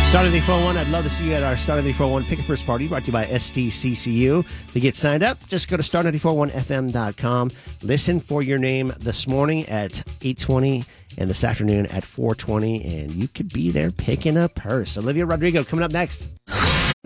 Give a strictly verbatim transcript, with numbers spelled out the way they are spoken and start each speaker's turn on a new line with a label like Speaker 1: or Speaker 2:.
Speaker 1: Start of the four oh one. I'd love to see you at our Start of the four oh one Pick a Purse Party brought to you by S T C C U. To get signed up, just go to star nine four one f m dot com. Listen for your name this morning at eight twenty and this afternoon at four twenty, and you could be there picking a purse. Olivia Rodrigo coming up next.